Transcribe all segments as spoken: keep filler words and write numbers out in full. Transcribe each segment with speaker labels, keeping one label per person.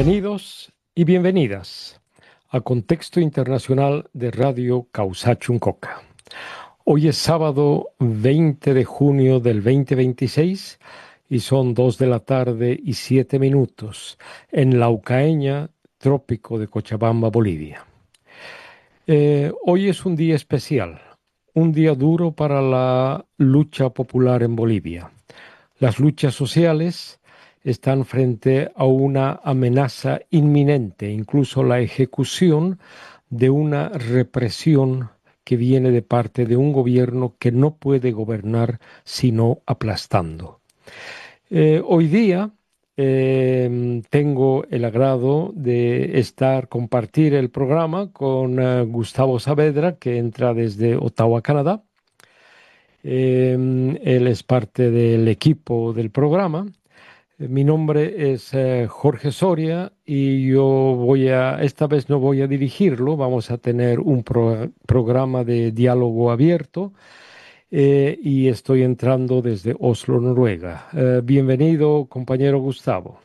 Speaker 1: Bienvenidos y bienvenidas a Contexto Internacional de Radio Causachuncoca. Hoy es sábado veinte de junio del dos mil veintiséis y son dos de la tarde y siete minutos en la Ucaeña, trópico de Cochabamba, Bolivia. Eh, hoy es un día especial, un día duro para la lucha popular en Bolivia. Las luchas sociales están frente a una amenaza inminente, incluso la ejecución de una represión que viene de parte de un gobierno que no puede gobernar sino aplastando. Eh, hoy día eh, tengo el agrado de estar, compartir el programa con uh, Gustavo Saavedra, que entra desde Ottawa, Canadá. Eh, él es parte del equipo del programa. Mi nombre es eh, Jorge Soria y yo voy a, esta vez no voy a dirigirlo, vamos a tener un pro- programa de diálogo abierto eh, y estoy entrando desde Oslo, Noruega. Eh, bienvenido, compañero Gustavo.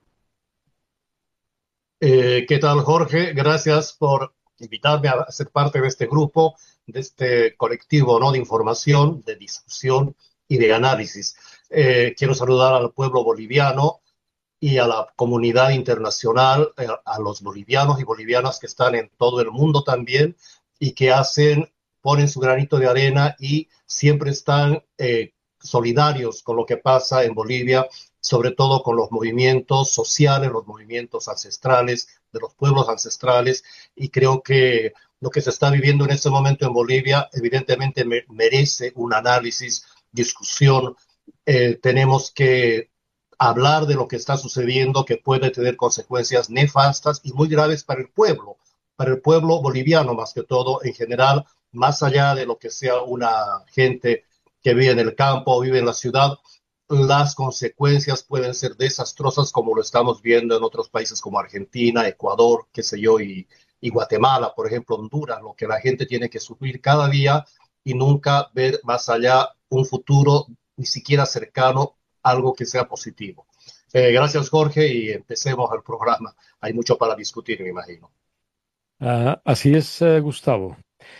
Speaker 2: Eh, ¿qué tal, Jorge? Gracias por invitarme a ser parte de este grupo, de este colectivo, ¿no?, de información, de discusión y de análisis. Eh, quiero saludar al pueblo boliviano y a la comunidad internacional, eh, a los bolivianos y bolivianas que están en todo el mundo también y que hacen, ponen su granito de arena y siempre están eh, solidarios con lo que pasa en Bolivia, sobre todo con los movimientos sociales, los movimientos ancestrales, de los pueblos ancestrales, y creo que lo que se está viviendo en este momento en Bolivia evidentemente me, merece un análisis, discusión. Eh, tenemos que hablar de lo que está sucediendo, que puede tener consecuencias nefastas y muy graves para el pueblo, para el pueblo boliviano más que todo en general, más allá de lo que sea una gente que vive en el campo o vive en la ciudad. Las consecuencias pueden ser desastrosas, como lo estamos viendo en otros países como Argentina, Ecuador, qué sé yo, y, y Guatemala, por ejemplo, Honduras, lo que la gente tiene que sufrir cada día y nunca ver más allá un futuro ni siquiera cercano, algo que sea positivo. Eh, gracias, Jorge, y empecemos el programa. Hay mucho para discutir, me imagino.
Speaker 1: Ah, así es, eh, Gustavo.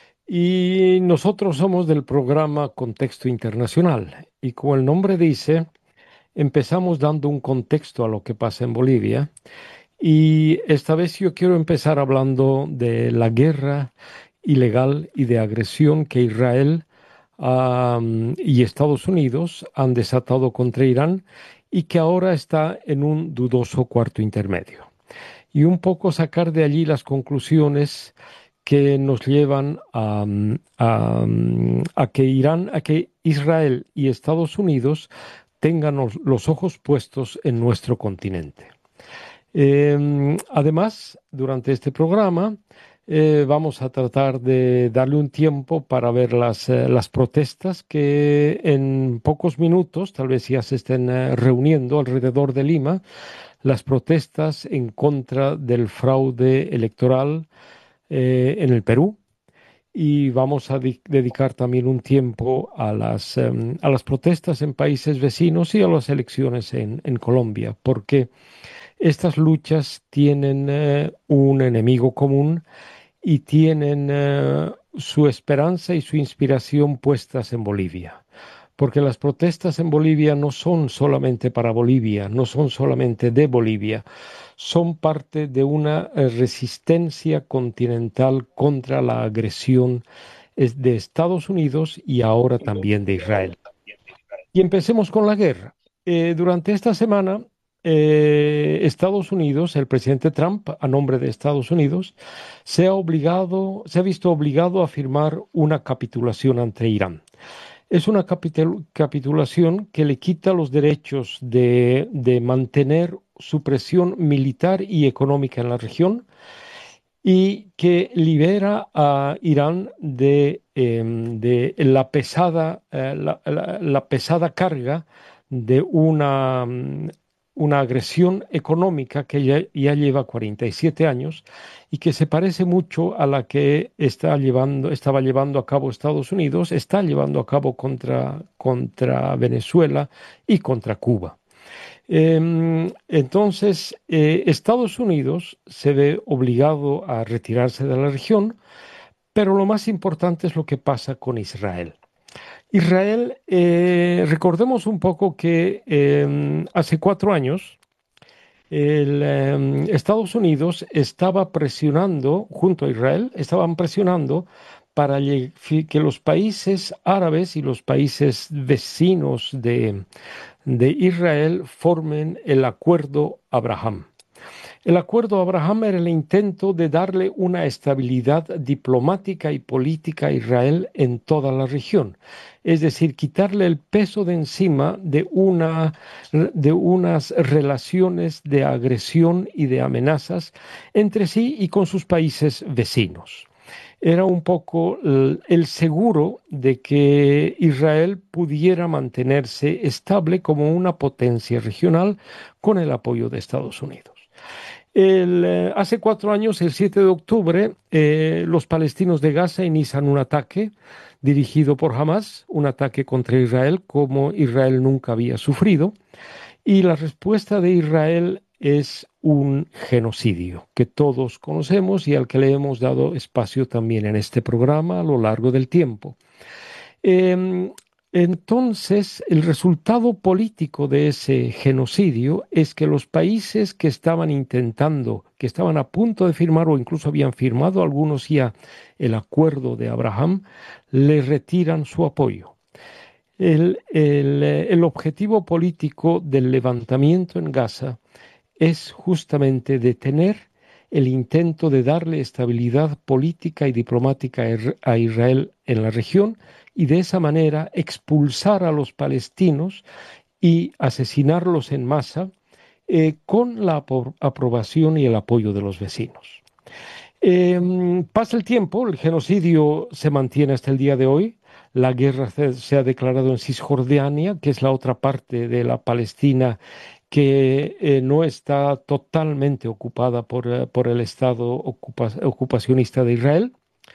Speaker 1: Y nosotros somos del programa Contexto Internacional y como el nombre dice, empezamos dando un contexto a lo que pasa en Bolivia. Y esta vez yo quiero empezar hablando de la guerra ilegal y de agresión que Israel am, y Estados Unidos han desatado contra Irán y que ahora está en un dudoso cuarto intermedio. Y un poco sacar de allí las conclusiones que nos llevan a, a, a que Irán, a que Israel y Estados Unidos tengan los, los ojos puestos en nuestro continente. Eh, además, durante este programa eh, vamos a tratar de darle un tiempo para ver las, eh, las protestas que en pocos minutos tal vez ya se estén eh, reuniendo alrededor de Lima, las protestas en contra del fraude electoral eh, en el Perú. Y vamos a di- dedicar también un tiempo a las, em, a las protestas en países vecinos y a las elecciones en, en Colombia, porque estas luchas tienen eh, un enemigo común y tienen eh, su esperanza y su inspiración puestas en Bolivia. Porque las protestas en Bolivia no son solamente para Bolivia, no son solamente de Bolivia, son parte de una eh, resistencia continental contra la agresión es- de Estados Unidos y ahora también de Israel. Y empecemos con la guerra. Eh, durante esta semana, eh, Estados Unidos, el presidente Trump, a nombre de Estados Unidos, se ha obligado, se ha visto obligado a firmar una capitulación ante Irán. Es una capitul- capitulación que le quita los derechos de, de mantener su presión militar y económica en la región y que libera a Irán de, em, de la pesada, eh, la, la- la pesada carga de una, mm, una agresión económica que ya, ya lleva cuarenta y siete años y que se parece mucho a la que está llevando, estaba llevando a cabo Estados Unidos, está llevando a cabo contra, contra Venezuela y contra Cuba. Em, entonces, eh, Estados Unidos se ve obligado a retirarse de la región, pero lo más importante es lo que pasa con Israel. Israel, eh, recordemos un poco que em, hace cuatro años el, em, Estados Unidos estaba presionando, junto a Israel, estaban presionando para lle- fi- que los países árabes y los países vecinos de, de Israel formen el acuerdo Abraham. El acuerdo Abraham era el intento de darle una estabilidad diplomática y política a Israel en toda la región, es decir, quitarle el peso de encima de, una, de unas relaciones de agresión y de amenazas entre sí y con sus países vecinos. Era un poco el, el seguro de que Israel pudiera mantenerse estable como una potencia regional con el apoyo de Estados Unidos. El, eh, hace cuatro años, el siete de octubre, eh, los palestinos de Gaza inician un ataque dirigido por Hamas, un ataque contra Israel como Israel nunca había sufrido, y la respuesta de Israel es un genocidio que todos conocemos y al que le hemos dado espacio también en este programa a lo largo del tiempo. Em, entonces, el resultado político de ese genocidio es que los países que estaban intentando, que estaban a punto de firmar o incluso habían firmado algunos ya el acuerdo de Abraham, le retiran su apoyo. El, el, eh, el objetivo político del levantamiento en Gaza es justamente detener el intento de darle estabilidad política y diplomática a Israel en la región y de esa manera expulsar a los palestinos y asesinarlos en masa eh, con la aprobación y el apoyo de los vecinos. Eh, pasa el tiempo, el genocidio se mantiene hasta el día de hoy. La guerra se, se ha declarado en Cisjordania, que es la otra parte de la Palestina que eh, no está totalmente ocupada por, eh, por el Estado ocupa, ocupacionista de Israel.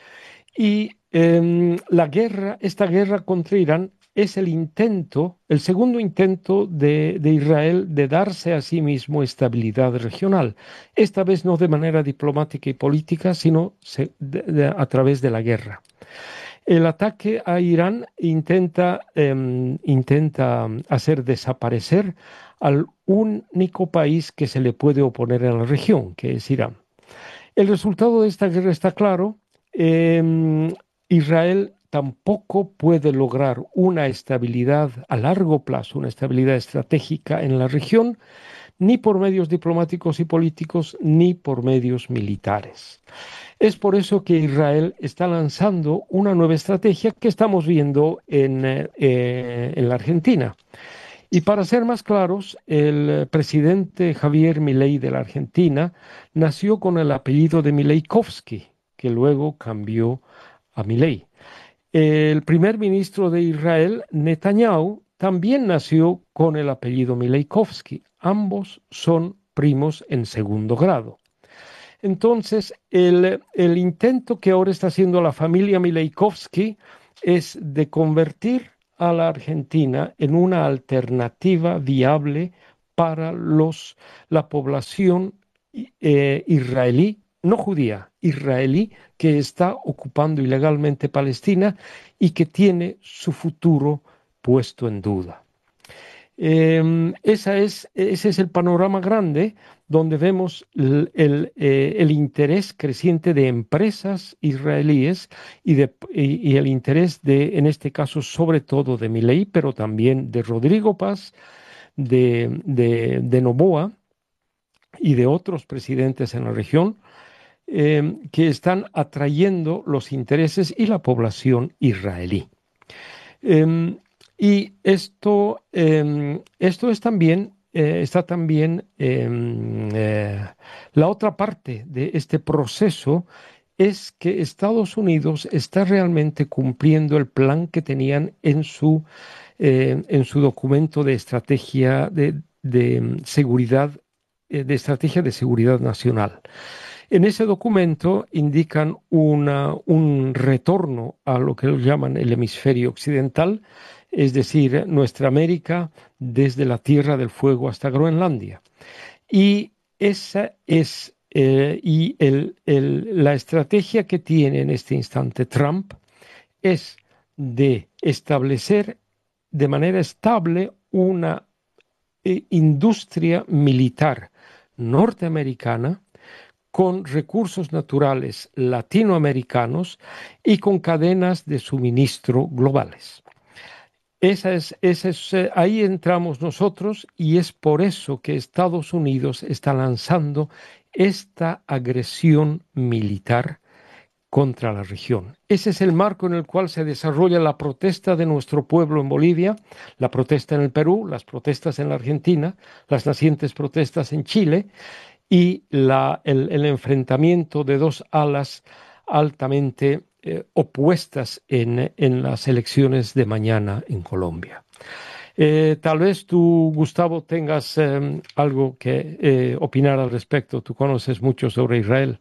Speaker 1: Y eh, la guerra, esta guerra contra Irán es el intento, el segundo intento de, de Israel de darse a sí mismo estabilidad regional. Esta vez no de manera diplomática y política, sino se, de, de, a través de la guerra. El ataque a Irán intenta, eh, intenta hacer desaparecer al único país que se le puede oponer en la región, que es Irán. El resultado de esta guerra está claro. Eh, Israel tampoco puede lograr una estabilidad a largo plazo, una estabilidad estratégica en la región, ni por medios diplomáticos y políticos, ni por medios militares. Es por eso que Israel está lanzando una nueva estrategia que estamos viendo en, eh, en la Argentina. Y para ser más claros, el presidente Javier Milei de la Argentina nació con el apellido de Mileikovsky, que luego cambió a Milei. El primer ministro de Israel, Netanyahu, también nació con el apellido Mileikovsky. Ambos son primos en segundo grado. Entonces, el, el intento que ahora está haciendo la familia Mileikovsky es de convertir a la Argentina en una alternativa viable para los, la población eh, israelí, no judía, israelí, que está ocupando ilegalmente Palestina y que tiene su futuro puesto en duda. Eh, esa es, ese es el panorama grande donde vemos el, el, eh, el interés creciente de empresas israelíes y, de, y, y el interés de, en este caso, sobre todo de Milei, pero también de Rodrigo Paz, de, de, de Noboa y de otros presidentes en la región, eh, que están atrayendo los intereses y la población israelí. Eh, y esto, eh, esto es también, eh, está también, eh, eh, la otra parte de este proceso es que Estados Unidos está realmente cumpliendo el plan que tenían en su, eh, en su documento de estrategia de, de seguridad, eh, de estrategia de seguridad nacional. En ese documento indican una, un retorno a lo que ellos llaman el hemisferio occidental, es decir, nuestra América desde la Tierra del Fuego hasta Groenlandia. Y esa es eh, y el, el, la estrategia que tiene en este instante Trump es de establecer de manera estable una eh, industria militar norteamericana con recursos naturales latinoamericanos y con cadenas de suministro globales. Esa es, esa es, eh, ahí entramos nosotros y es por eso que Estados Unidos está lanzando esta agresión militar contra la región. Ese es el marco en el cual se desarrolla la protesta de nuestro pueblo en Bolivia, la protesta en el Perú, las protestas en la Argentina, las nacientes protestas en Chile y la, el, el enfrentamiento de dos alas altamente eh, opuestas en, en las elecciones de mañana en Colombia. Eh, tal vez tú, Gustavo, tengas eh, algo que eh, opinar al respecto. Tú conoces mucho sobre Israel.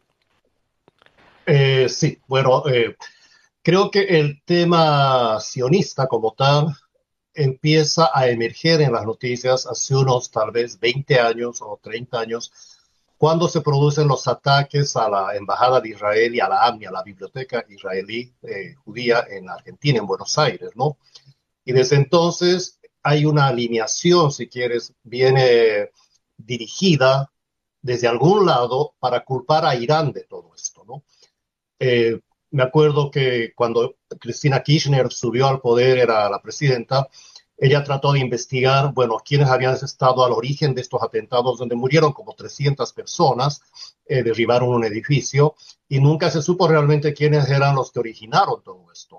Speaker 2: Eh, sí, bueno, eh, creo que el tema sionista como tal empieza a emerger en las noticias hace unos tal vez veinte años o treinta años, cuando se producen los ataques a la Embajada de Israel y a la AMIA, la Biblioteca Israelí eh, Judía en Argentina, en Buenos Aires, ¿no? Y desde entonces hay una alineación, si quieres, viene dirigida desde algún lado para culpar a Irán de todo esto, ¿no? Eh, me acuerdo que cuando Cristina Kirchner subió al poder, era la presidenta, ella trató de investigar, bueno, quiénes habían estado al origen de estos atentados donde murieron como trescientas personas, eh, derribaron un edificio y nunca se supo realmente quiénes eran los que originaron todo esto.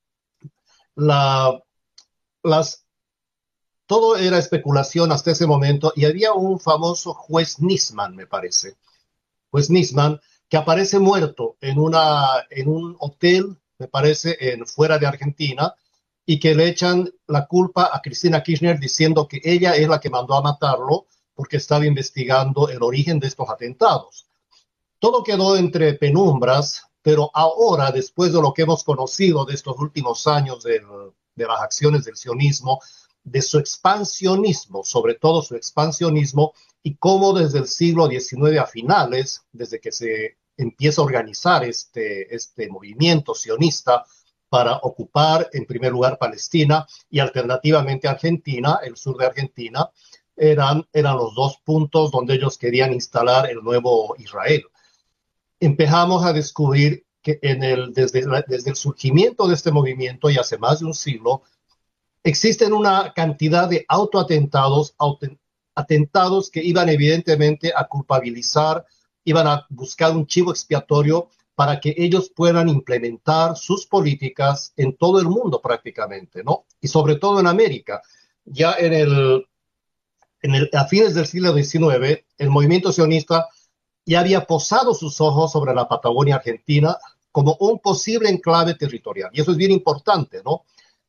Speaker 2: La, las, todo era especulación hasta ese momento y había un famoso juez Nisman, me parece, juez Nisman, que aparece muerto en, una, en un hotel, me parece, en, fuera de Argentina, y que le echan la culpa a Cristina Kirchner diciendo que ella es la que mandó a matarlo porque estaba investigando el origen de estos atentados. Todo quedó entre penumbras, pero ahora, después de lo que hemos conocido de estos últimos años de, de las acciones del sionismo, de su expansionismo, sobre todo su expansionismo, y cómo desde el siglo diecinueve a finales, desde que se empieza a organizar este, este movimiento sionista para ocupar en primer lugar Palestina y alternativamente Argentina, el sur de Argentina, eran, eran los dos puntos donde ellos querían instalar el nuevo Israel. Empezamos a descubrir que en el, desde, la, desde el surgimiento de este movimiento y hace más de un siglo, existen una cantidad de autoatentados, atentados que iban evidentemente a culpabilizar, iban a buscar un chivo expiatorio para que ellos puedan implementar sus políticas en todo el mundo prácticamente, ¿no? Y sobre todo en América. Ya en el, en el, a fines del siglo diecinueve, el movimiento sionista ya había posado sus ojos sobre la Patagonia Argentina como un posible enclave territorial. Y eso es bien importante, ¿no?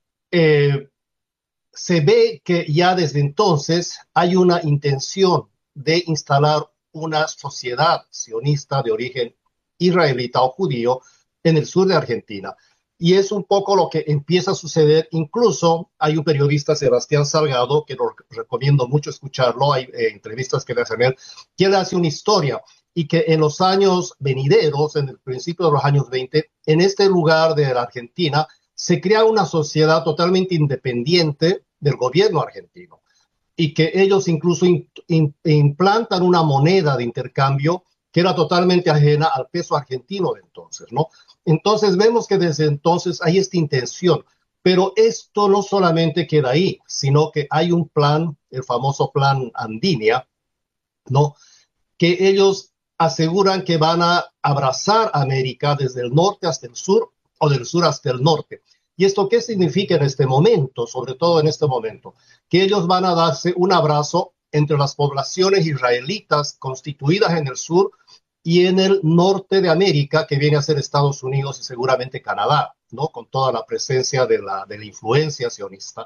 Speaker 2: Eh, se ve que ya desde entonces hay una intención de instalar una sociedad sionista de origen israelita o judío en el sur de Argentina. Y es un poco lo que empieza a suceder. Incluso hay un periodista, Sebastián Salgado, que lo recomiendo mucho escucharlo, hay eh, entrevistas que le hacen él, que él hace una historia y que en los años venideros, en el principio de los años veinte, en este lugar de la Argentina, se crea una sociedad totalmente independiente del gobierno argentino y que ellos incluso in, in, implantan una moneda de intercambio que era totalmente ajena al peso argentino de entonces, ¿no? Entonces vemos que desde entonces hay esta intención, pero esto no solamente queda ahí, sino que hay un plan, el famoso plan Andinia, ¿no? Que ellos aseguran que van a abrazar América desde el norte hasta el sur o del sur hasta el norte. ¿Y esto qué significa en este momento, sobre todo en este momento? Que ellos van a darse un abrazo entre las poblaciones israelitas constituidas en el sur y en el norte de América, que viene a ser Estados Unidos y seguramente Canadá, ¿no? Con toda la presencia de la, de la influencia sionista.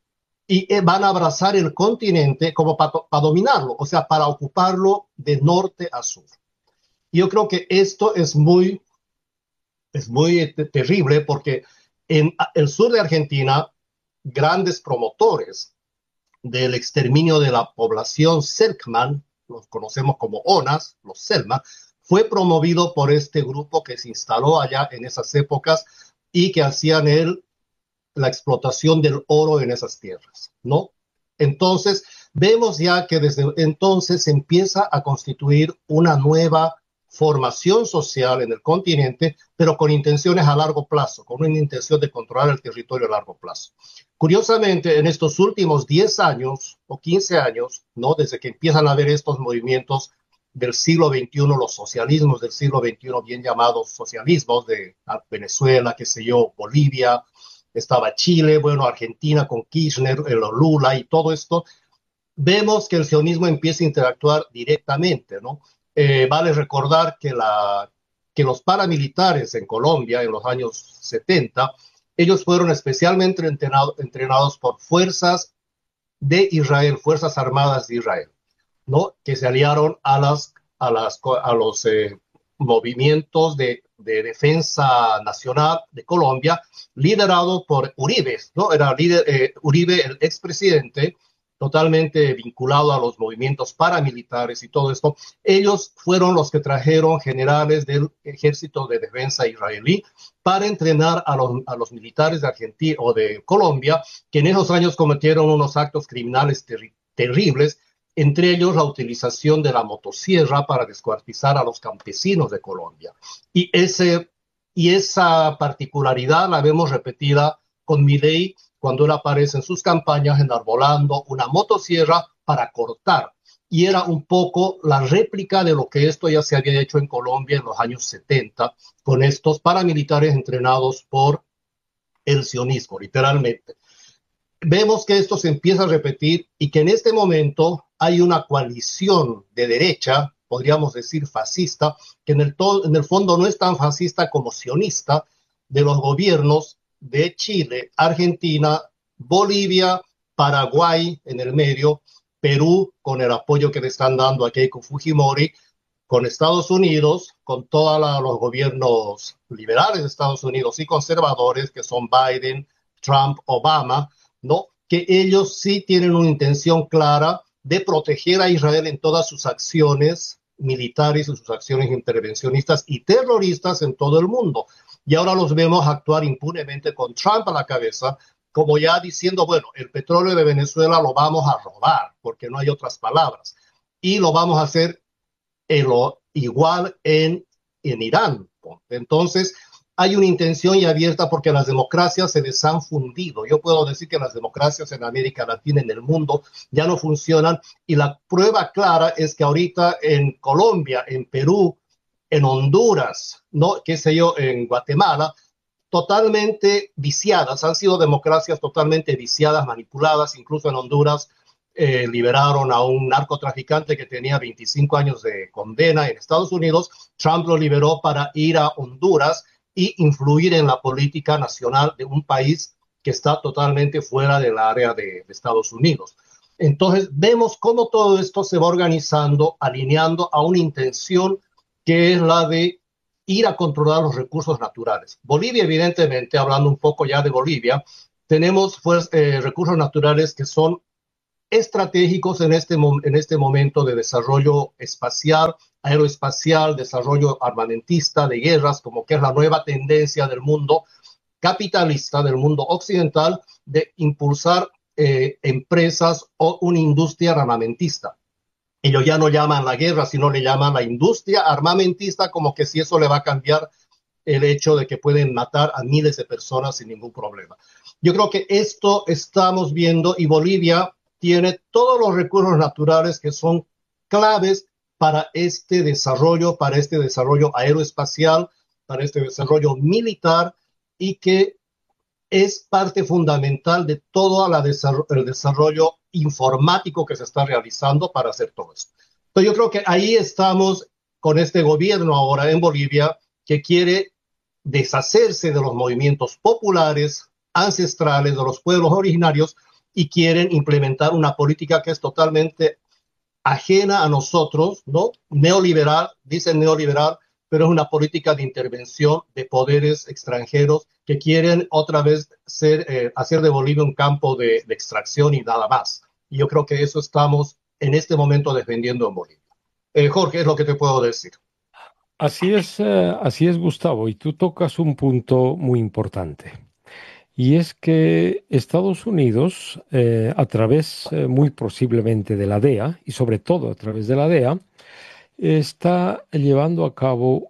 Speaker 2: Y van a abrazar el continente como para pa dominarlo, o sea, para ocuparlo de norte a sur. Y yo creo que esto es muy, es muy terrible porque en el sur de Argentina grandes promotores del exterminio de la población Selkman, los conocemos como ONAS, los Selma, fue promovido por este grupo que se instaló allá en esas épocas y que hacían él la explotación del oro en esas tierras, ¿no? Entonces, vemos ya que desde entonces se empieza a constituir una nueva formación social en el continente, pero con intenciones a largo plazo, con una intención de controlar el territorio a largo plazo. Curiosamente, en estos últimos diez años o quince años, ¿no? Desde que empiezan a haber estos movimientos del siglo veintiuno, los socialismos del siglo veintiuno, bien llamados socialismos de Venezuela, qué sé yo, Bolivia, estaba Chile, bueno, Argentina con Kirchner, el Lula y todo esto, vemos que el sionismo empieza a interactuar directamente, ¿no? Eh, vale recordar que, la, que los paramilitares en Colombia en los años setenta, ellos fueron especialmente entrenado, entrenados por fuerzas de Israel, Fuerzas Armadas de Israel, ¿no? Que se aliaron a, las, a, las, a los eh, movimientos de, de defensa nacional de Colombia, liderado por Uribe, ¿no? Era líder, eh, Uribe, el expresidente, totalmente vinculado a los movimientos paramilitares y todo esto. Ellos fueron los que trajeron generales del Ejército de Defensa israelí para entrenar a los, a los militares de Argentina o de Colombia, que en esos años cometieron unos actos criminales ter terribles, entre ellos la utilización de la motosierra para descuartizar a los campesinos de Colombia. Y, ese, y esa particularidad la vemos repetida con Milei cuando él aparece en sus campañas enarbolando una motosierra para cortar. Y era un poco la réplica de lo que esto ya se había hecho en Colombia en los años setenta, con estos paramilitares entrenados por el sionismo, literalmente. Vemos que esto se empieza a repetir y que en este momento hay una coalición de derecha, podríamos decir fascista, que en el, en el fondo no es tan fascista como sionista, de los gobiernos de Chile, Argentina, Bolivia, Paraguay en el medio, Perú con el apoyo que le están dando a Keiko Fujimori, con Estados Unidos, con todos los gobiernos liberales de Estados Unidos y conservadores que son Biden, Trump, Obama, ¿no? Que ellos sí tienen una intención clara de proteger a Israel en todas sus acciones militares y sus acciones intervencionistas y terroristas en todo el mundo. Y ahora los vemos actuar impunemente con Trump a la cabeza, como ya diciendo, bueno, el petróleo de Venezuela lo vamos a robar, porque no hay otras palabras, y lo vamos a hacer en lo, igual en, en Irán. Entonces, hay una intención ya abierta porque las democracias se les han fundido. Yo puedo decir que las democracias en América Latina, en el mundo, ya no funcionan, y la prueba clara es que ahorita en Colombia, en Perú, en Honduras, no, qué sé yo, en Guatemala, totalmente viciadas, han sido democracias totalmente viciadas, manipuladas. Incluso en Honduras eh, liberaron a un narcotraficante que tenía veinticinco años de condena en Estados Unidos. Trump lo liberó para ir a Honduras y influir en la política nacional de un país que está totalmente fuera del área de, de Estados Unidos. Entonces, vemos cómo todo esto se va organizando, alineando a una intención que es la de ir a controlar los recursos naturales. Bolivia, evidentemente, hablando un poco ya de Bolivia, tenemos pues, eh, recursos naturales que son estratégicos en este, en este momento de desarrollo espacial, aeroespacial, desarrollo armamentista, de guerras, como que es la nueva tendencia del mundo capitalista, del mundo occidental, de impulsar eh, empresas o una industria armamentista. Ellos ya no llaman la guerra, sino le llaman la industria armamentista, como que si eso le va a cambiar el hecho de que pueden matar a miles de personas sin ningún problema. Yo creo que esto estamos viendo, y Bolivia tiene todos los recursos naturales que son claves para este desarrollo, para este desarrollo aeroespacial, para este desarrollo militar, y que es parte fundamental de todo la desarrollo, el desarrollo informático que se está realizando para hacer todo esto. Entonces yo creo que ahí estamos con este gobierno ahora en Bolivia, que quiere deshacerse de los movimientos populares, ancestrales, de los pueblos originarios, y quieren implementar una política que es totalmente ajena a nosotros, ¿no? Neoliberal, dicen neoliberal, pero es una política de intervención de poderes extranjeros que quieren otra vez ser, eh, hacer de Bolivia un campo de, de extracción y nada más. Y yo creo que eso estamos en este momento defendiendo en Bolivia. Eh, Jorge, es lo que te puedo decir.
Speaker 1: Así es, eh, así es, Gustavo, y tú tocas un punto muy importante. Y es que Estados Unidos, eh, a través eh, muy posiblemente de la D E A, y sobre todo a través de la D E A, está llevando a cabo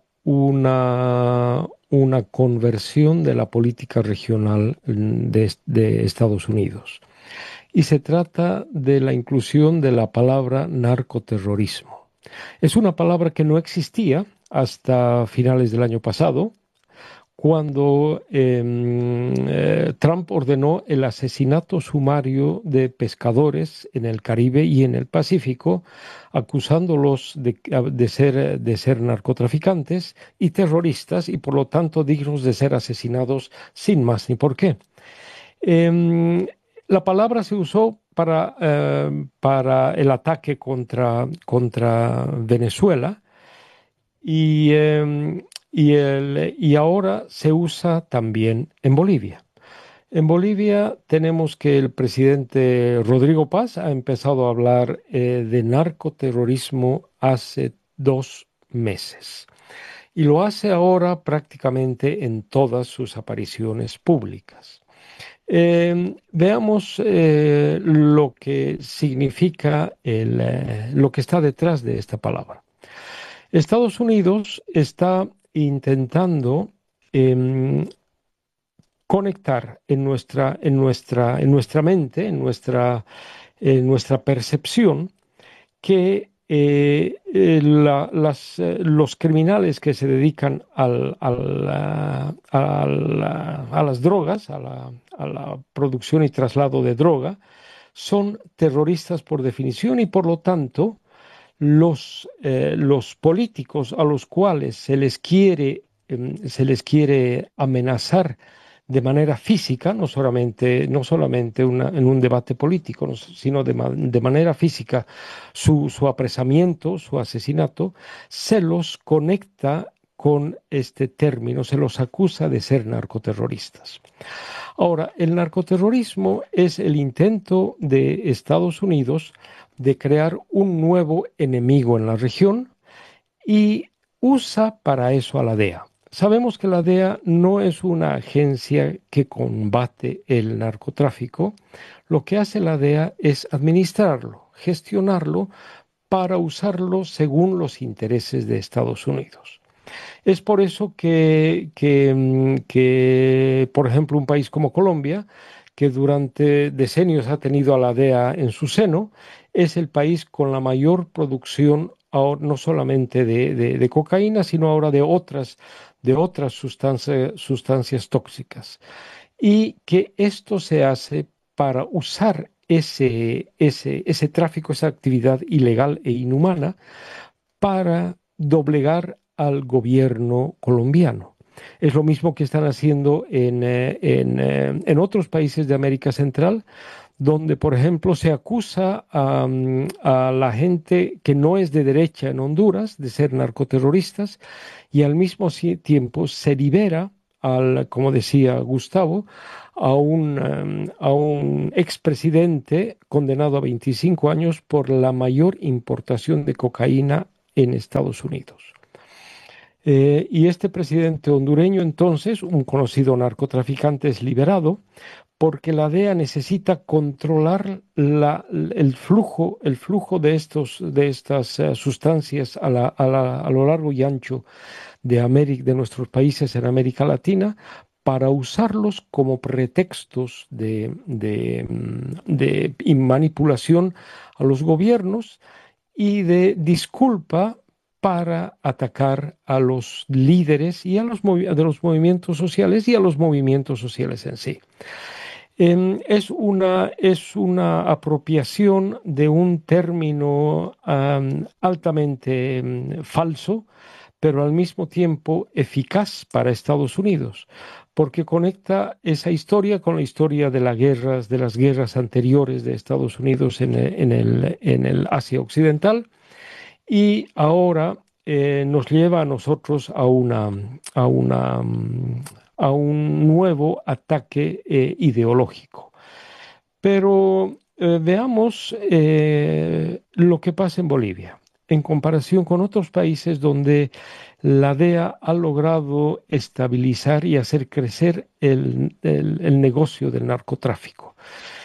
Speaker 1: una, una conversión de la política regional mm, de, de Estados Unidos. Y se trata de la inclusión de la palabra narcoterrorismo. Es una palabra que no existía hasta finales del año pasado, cuando eh, eh, Trump ordenó el asesinato sumario de pescadores en el Caribe y en el Pacífico, acusándolos de, de ser, de ser narcotraficantes y terroristas y por lo tanto dignos de ser asesinados sin más ni por qué. Eh, la palabra se usó para, eh, para el ataque contra, contra Venezuela y, eh, y, el, y ahora se usa también en Bolivia. En Bolivia tenemos que el presidente Rodrigo Paz ha empezado a hablar eh, de narcoterrorismo hace dos meses y lo hace ahora prácticamente en todas sus apariciones públicas. Eh, veamos eh, lo que significa el, eh, lo que está detrás de esta palabra. Estados Unidos está intentando eh, conectar en nuestra, en nuestra, en nuestra mente, en nuestra, en nuestra percepción, que eh, eh, la, las, eh, los criminales que se dedican al, al, a, a, la, a, las drogas, a la, a la producción y traslado de droga, son terroristas por definición y por lo tanto los, eh, los políticos a los cuales se les quiere, eh, se les quiere amenazar de manera física, no solamente, no solamente una, en un debate político, no, sino de, de, manera física, su, su apresamiento, su asesinato, se los conecta con este término, se los acusa de ser narcoterroristas. Ahora, el narcoterrorismo es el intento de Estados Unidos de crear un nuevo enemigo en la región y usa para eso a la D E A. Sabemos que la D E A no es una agencia que combate el narcotráfico. Lo que hace la D E A es administrarlo, gestionarlo para usarlo según los intereses de Estados Unidos. Es por eso que, que, que, por ejemplo, un país como Colombia, que durante decenios ha tenido a la D E A en su seno, es el país con la mayor producción ahora, no solamente de, de, de cocaína, sino ahora de otras, de otras sustancias, sustancias tóxicas. Y que esto se hace para usar ese, ese, ese tráfico, esa actividad ilegal e inhumana, para doblegar al gobierno colombiano. Es lo mismo que están haciendo en, eh, en, eh, en otros países de América Central, donde, por ejemplo, se acusa a, a, la gente que no es de derecha en Honduras de ser narcoterroristas y al mismo tiempo se libera, al, como decía Gustavo, a un, um, a un expresidente condenado a veinticinco años por la mayor importación de cocaína en Estados Unidos. Eh, y este presidente hondureño, entonces, un conocido narcotraficante, es liberado porque la D E A necesita controlar la, el flujo, el flujo de, estos, de estas uh, sustancias a, la, a, la, a lo largo y ancho de, América, de nuestros países en América Latina para usarlos como pretextos de, de, de, de manipulación a los gobiernos y de disculpa para atacar a los líderes y a los, de los movimientos sociales y a los movimientos sociales en sí. Eh, es, una, es una apropiación de un término um, altamente um, falso, pero al mismo tiempo eficaz para Estados Unidos, porque conecta esa historia con la historia de las guerras, de las guerras anteriores de Estados Unidos en el, en el, en el Asia Occidental. Y ahora eh, nos lleva a nosotros a una, a una, mm, a un nuevo ataque eh, ideológico. Pero eh, veamos eh, lo que pasa en Bolivia, en comparación con otros países donde la D E A ha logrado estabilizar y hacer crecer el, el- el negocio del narcotráfico.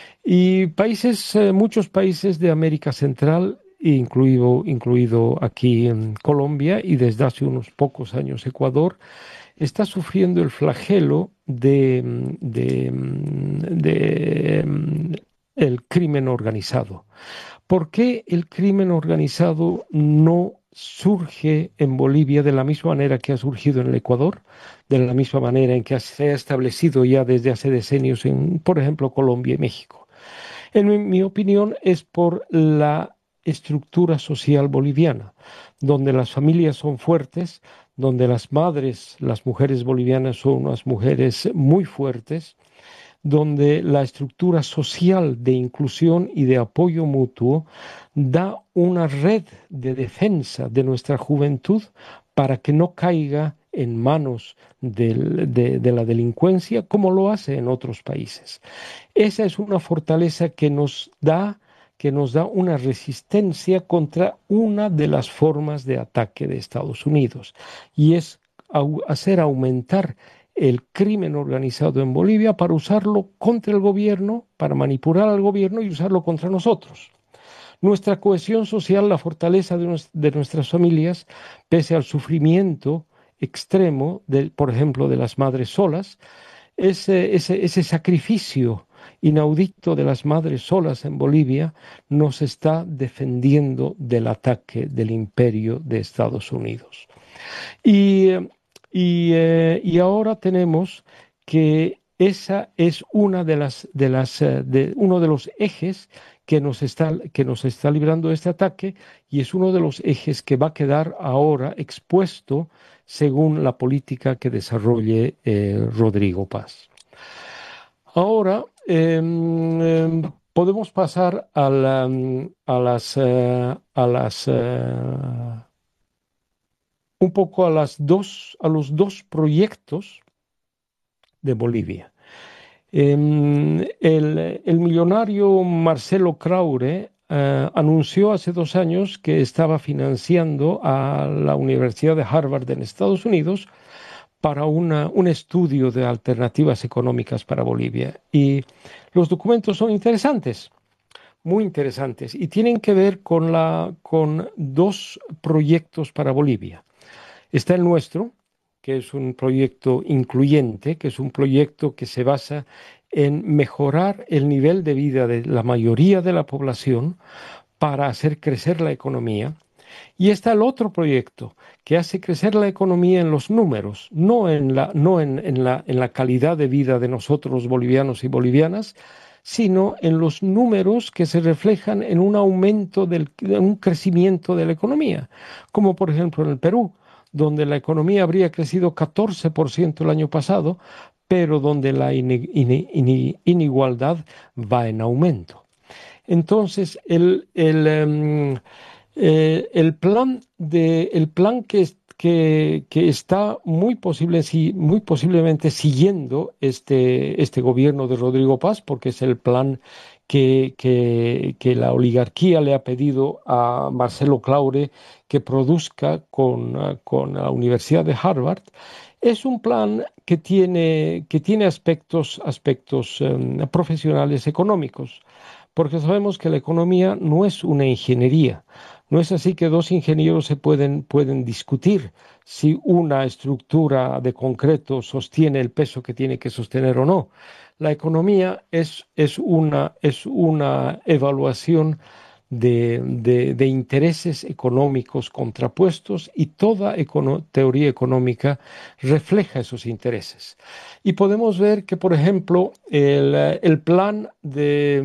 Speaker 1: Y países, eh, muchos países de América Central, incluido, incluido aquí en Colombia y desde hace unos pocos años Ecuador, está sufriendo el flagelo de, mm, de, mm, de, mm, el crimen organizado. ¿Por qué el crimen organizado no surge en Bolivia de la misma manera que ha surgido en el Ecuador, de la misma manera en que se ha establecido ya desde hace decenios en, por ejemplo, Colombia y México? En mi, mi opinión, es por la estructura social boliviana, donde las familias son fuertes, donde las madres, las mujeres bolivianas son unas mujeres muy fuertes, donde la estructura social de inclusión y de apoyo mutuo da una red de defensa de nuestra juventud para que no caiga en manos del- de, de la delincuencia como lo hace en otros países. Esa es una fortaleza que nos da, que nos da una resistencia contra una de las formas de ataque de Estados Unidos, y es au- hacer aumentar el crimen organizado en Bolivia para usarlo contra el gobierno, para manipular al gobierno y usarlo contra nosotros. Nuestra cohesión social, la fortaleza de, nues- de nuestras familias, pese al sufrimiento extremo, de, por ejemplo, de las madres solas, ese, ese, ese sacrificio inaudito de las madres solas en Bolivia nos está defendiendo del ataque del imperio de Estados Unidos. Y, eh, y, eh, y ahora tenemos que esa es una de las, de las, eh, de, uno de los ejes que nos está, que nos está librando este ataque, y es uno de los ejes que va a quedar ahora expuesto según la política que desarrolle eh, Rodrigo Paz. Ahora em, em, podemos pasar a, la- a las, eh, a las eh, un poco a las dos, a los dos proyectos de Bolivia. Em, el, el millonario Marcelo Claure eh, anunció hace dos años que estaba financiando a la Universidad de Harvard en Estados Unidos para una- un estudio de alternativas económicas para Bolivia. Y los documentos son interesantes, muy interesantes, y tienen que ver con, la, con dos proyectos para Bolivia. Está el nuestro, que es un proyecto incluyente, que es un proyecto que se basa en mejorar el nivel de vida de la mayoría de la población para hacer crecer la economía. Y está el otro proyecto que hace crecer la economía en los números, no en la, no en, en la, en la calidad de vida de nosotros los bolivianos y bolivianas, sino en los números que se reflejan en un aumento, del, en un crecimiento de la economía, como por ejemplo en el Perú, donde la economía habría crecido catorce por ciento el año pasado, pero donde la ine- ine- ine- inigualdad va en aumento. Entonces, el, el, em, eh, el plan, de, el plan que, es- que, que está muy, posible, si- muy posiblemente siguiendo este, este gobierno de Rodrigo Paz, porque es el plan que, que, que la oligarquía le ha pedido a Marcelo Claure que produzca con, ah, con la Universidad de Harvard. Es un plan que tiene, que tiene aspectos, aspectos em, profesionales económicos, porque sabemos que la economía no es una ingeniería. No es así que dos ingenieros se pueden, pueden discutir si una estructura de concreto sostiene el peso que tiene que sostener o no. La economía es, es una, es una evaluación de, de- de intereses económicos contrapuestos, y toda econo- teoría económica refleja esos intereses. Y podemos ver que, por ejemplo, el, eh, el plan de,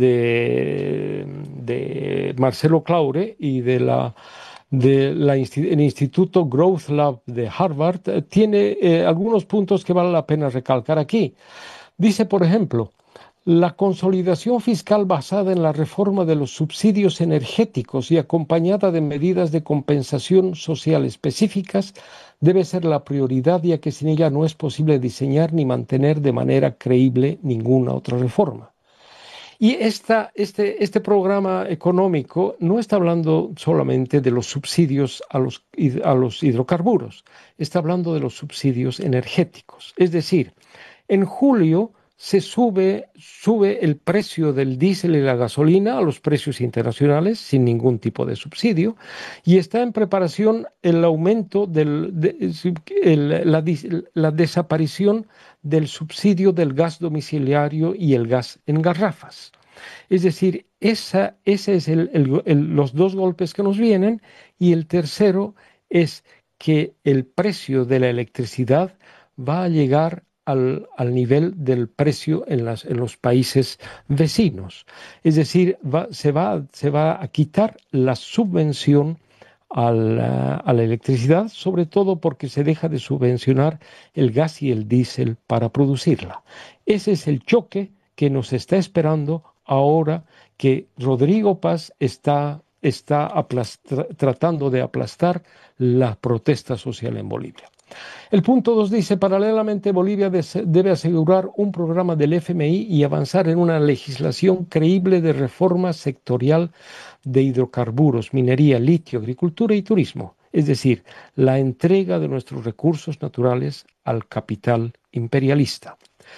Speaker 1: de- de Marcelo Claure y de la, de la insti- el Instituto Growth Lab de Harvard eh, tiene eh, algunos puntos que vale la pena recalcar aquí. Dice, por ejemplo, La consolidación fiscal basada en la reforma de los subsidios energéticos y acompañada de medidas de compensación social específicas debe ser la prioridad, ya que sin ella no es posible diseñar ni mantener de manera creíble ninguna otra reforma. Y esta, este, este programa económico no está hablando solamente de los subsidios a los, a los hidrocarburos, está hablando de los subsidios energéticos. Es decir, en julio se sube, sube el precio del diésel y la gasolina a los precios internacionales sin ningún tipo de subsidio y está en preparación el aumento del, de, el, la, la desaparición del subsidio del gas domiciliario y el gas en garrafas. Es decir, esa, ese es el, el, el, los dos golpes que nos vienen y el tercero es que el precio de la electricidad va a llegar al, al nivel del precio en, las, en los países vecinos. Es decir, va, se, va, se va a quitar la subvención a la, a la electricidad, sobre todo porque se deja de subvencionar el gas y el diésel para producirla. Ese es el choque que nos está esperando ahora que Rodrigo Paz está, está aplastra, tratando de aplastar la protesta social en Bolivia. El punto dos dice, paralelamente Bolivia debe asegurar un programa del F M I y avanzar en una legislación creíble de reforma sectorial de hidrocarburos, minería, litio, agricultura y turismo, es decir, la entrega de nuestros recursos naturales al capital imperialista.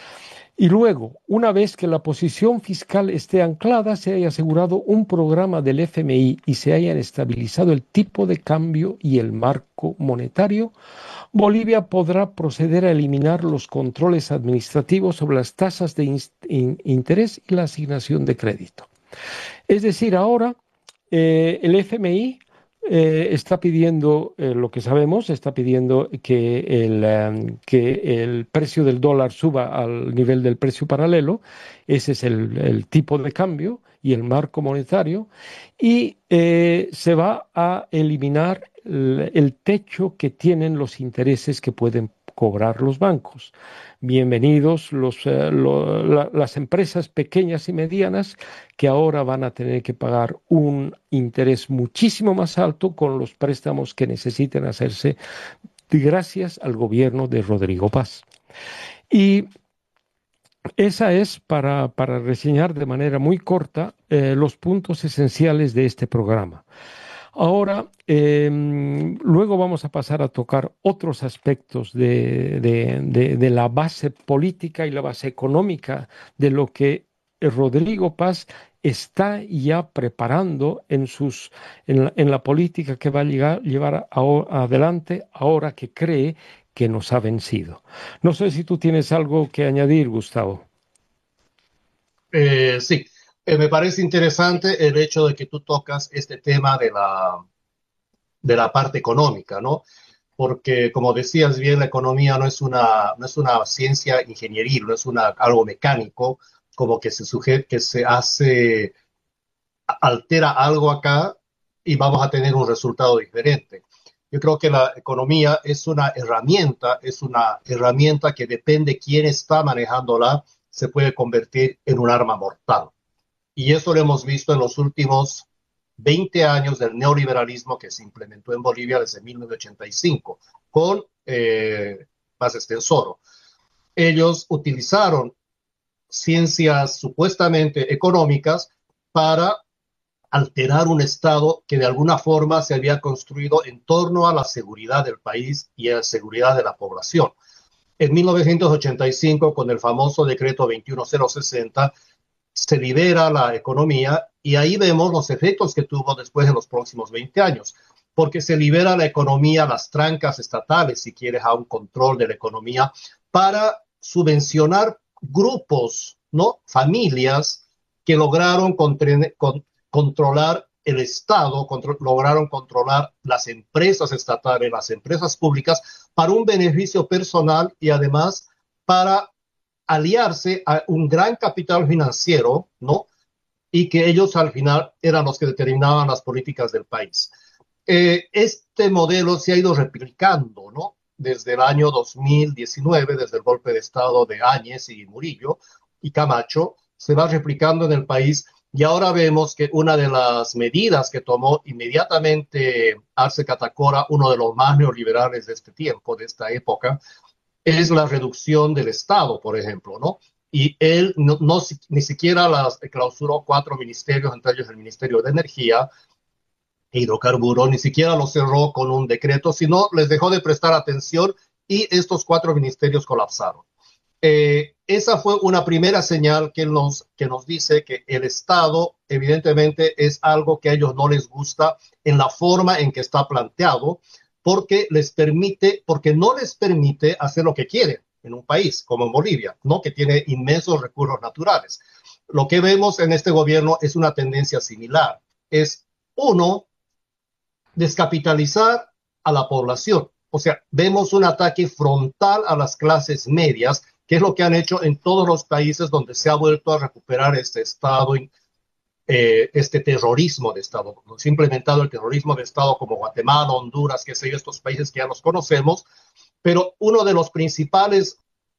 Speaker 1: Y luego, una vez que la posición fiscal esté anclada, se haya asegurado un programa del F M I y se hayan estabilizado el tipo de cambio y el marco monetario, Bolivia podrá proceder a eliminar los controles administrativos sobre las tasas de in in interés y la asignación de crédito. Es decir, ahora eh, el F M I eh, está pidiendo, eh, lo que sabemos, está pidiendo que el, um, que el precio del dólar suba al nivel del precio paralelo. Ese es el, el tipo de cambio y el marco monetario. Y eh, se va a eliminar el, el techo que tienen los intereses que pueden cobrar los bancos. Bienvenidos los, eh, lo, la, las empresas pequeñas y medianas que ahora van a tener que pagar un interés muchísimo más alto con los préstamos que necesiten hacerse gracias al gobierno de Rodrigo Paz. Y esa es, para, para reseñar de manera muy corta, eh, los puntos esenciales de este programa. Ahora, eh, luego vamos a pasar a tocar otros aspectos de, de, de, de la base política y la base económica de lo que Rodrigo Paz está ya preparando en, sus, en, la, en la política que va a llegar, llevar a, a, adelante ahora que cree que nos ha vencido. No sé si tú tienes algo que añadir, Gustavo.
Speaker 2: Eh, sí, eh, me parece interesante el hecho de que tú tocas este tema de la, de la parte económica, ¿no? Porque, como decías bien, la economía no es una, no es una ciencia ingenieril, no es una, algo mecánico, como que se, suge que se hace, altera algo acá y vamos a tener un resultado diferente. Yo creo que la economía es una herramienta, es una herramienta que depende de quién está manejándola, se puede convertir en un arma mortal. Y eso lo hemos visto en los últimos veinte años del neoliberalismo que se implementó en Bolivia desde mil novecientos ochenta y cinco con eh, Paz Estenssoro. Ellos utilizaron ciencias supuestamente económicas para alterar un Estado que de alguna forma se había construido en torno a la seguridad del país y a la seguridad de la población. En mil novecientos ochenta y cinco, con el famoso decreto veintiuno mil sesenta, se libera la economía y ahí vemos los efectos que tuvo después en los próximos veinte años, porque se libera la economía, las trancas estatales, si quieres, a un control de la economía para subvencionar grupos, ¿no? Familias que lograron contre, con, controlar el Estado, contro, lograron controlar las empresas estatales, las empresas públicas, para un beneficio personal y además para aliarse a un gran capital financiero, ¿no? Y que ellos al final eran los que determinaban las políticas del país. Eh, este modelo se ha ido replicando, ¿no? Desde el año dos mil diecinueve, desde el golpe de Estado de Áñez y Murillo y Camacho, se va replicando en el país. Y ahora vemos que una de las medidas que tomó inmediatamente Arce Catacora, uno de los más neoliberales de este tiempo, de esta época, es la reducción del Estado, por ejemplo, ¿no? Y él no, no ni siquiera las clausuró cuatro ministerios, entre ellos el Ministerio de Energía e Hidrocarburos, ni siquiera lo cerró con un decreto, sino les dejó de prestar atención y estos cuatro ministerios colapsaron. Eh, esa fue una primera señal que nos, que nos dice que el Estado evidentemente es algo que a ellos no les gusta en la forma en que está planteado, porque les permite, porque no les permite hacer lo que quieren en un país como en Bolivia, ¿no? Que tiene inmensos recursos naturales. Lo que vemos en este gobierno es una tendencia similar. Es, uno, descapitalizar a la población. O sea, vemos un ataque frontal a las clases medias, que es lo que han hecho en todos los países donde se ha vuelto a recuperar este Estado, eh, este terrorismo de Estado. Se ha implementado el terrorismo de Estado como Guatemala, Honduras, qué sé yo, estos países que ya los conocemos, pero uno de los principales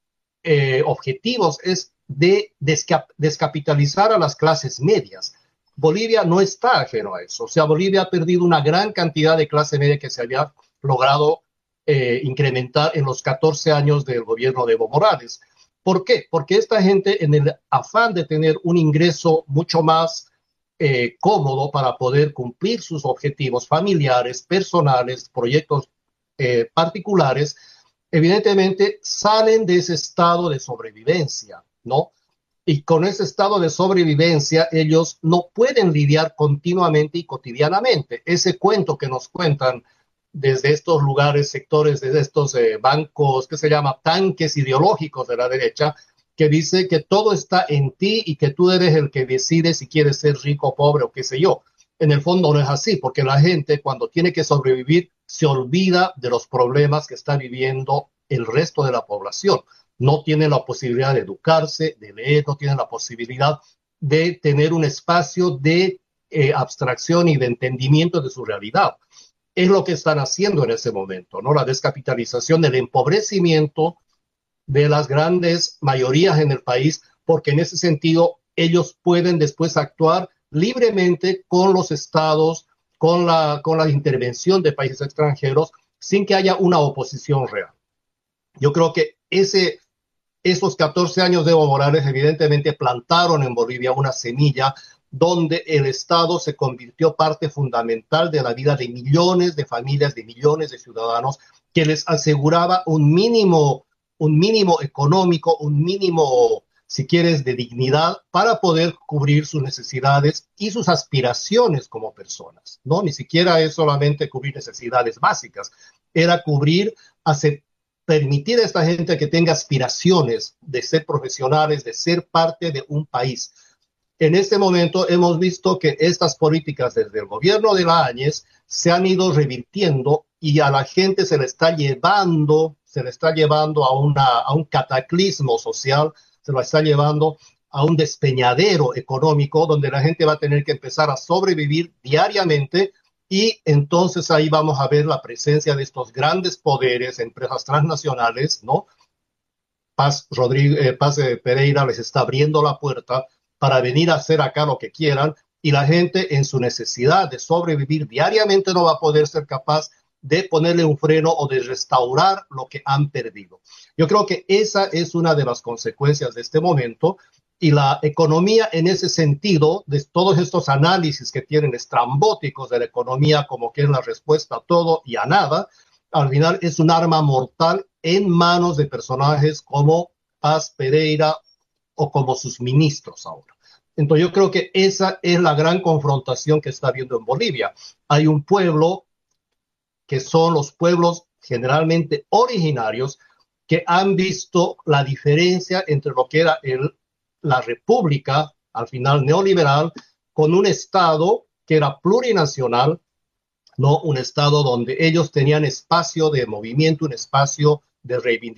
Speaker 2: eh, objetivos es de descap descapitalizar a las clases medias. Bolivia no está ajeno a eso. O sea, Bolivia ha perdido una gran cantidad de clase media que se había logrado eh, incrementar en los catorce años del gobierno de Evo Morales. ¿Por qué? Porque esta gente, en el afán de tener un ingreso mucho más eh, cómodo para poder cumplir sus objetivos familiares, personales, proyectos eh, particulares, evidentemente salen de ese estado de sobrevivencia, ¿no? Y con ese estado de sobrevivencia, ellos no pueden lidiar continuamente y cotidianamente. Ese cuento que nos cuentan desde estos lugares, sectores, desde estos eh, bancos, que se llama tanques ideológicos de la derecha, que dice que todo está en ti y que tú eres el que decide si quieres ser rico, pobre o qué sé yo. En el fondo no es así, porque la gente cuando tiene que sobrevivir se olvida de los problemas que está viviendo el resto de la población. No tienen la posibilidad de educarse, de leer, no tienen la posibilidad de tener un espacio de eh, abstracción y de entendimiento de su realidad. Es lo que están haciendo en ese momento, ¿no? La descapitalización, el empobrecimiento de las grandes mayorías en el país, porque en ese sentido ellos pueden después actuar libremente con los estados, con la, con la intervención de países extranjeros, sin que haya una oposición real. Yo creo que ese, esos catorce años de Evo Morales evidentemente plantaron en Bolivia una semilla donde el Estado se convirtió parte fundamental de la vida de millones de familias, de millones de ciudadanos, que les aseguraba un mínimo, un mínimo económico, un mínimo, si quieres, de dignidad para poder cubrir sus necesidades y sus aspiraciones como personas, ¿no? Ni siquiera es solamente cubrir necesidades básicas, era cubrir, hacer, permitir a esta gente que tenga aspiraciones de ser profesionales, de ser parte de un país. En este momento hemos visto que estas políticas desde el gobierno de la Áñez se han ido revirtiendo y a la gente se le está llevando, se le está llevando a, una, a un cataclismo social, se lo está llevando a un despeñadero económico donde la gente va a tener que empezar a sobrevivir diariamente y entonces ahí vamos a ver la presencia de estos grandes poderes, empresas transnacionales, ¿no? Paz, Rodríguez, eh, Paz eh, Pereira les está abriendo la puerta para venir a hacer acá lo que quieran y la gente en su necesidad de sobrevivir diariamente no va a poder ser capaz de ponerle un freno o de restaurar lo que han perdido. Yo creo que esa es una de las consecuencias de este momento y la economía en ese sentido, de todos estos análisis que tienen estrambóticos de la economía como que es la respuesta a todo y a nada, al final es un arma mortal en manos de personajes como Paz Pereira o como sus ministros ahora. Entonces yo creo que esa es la gran confrontación que está habiendo en Bolivia. Hay un pueblo que son los pueblos generalmente originarios que han visto la diferencia entre lo que era el, la república, al final neoliberal, con un Estado que era plurinacional, no un Estado donde ellos tenían espacio de movimiento, un espacio de reivindicación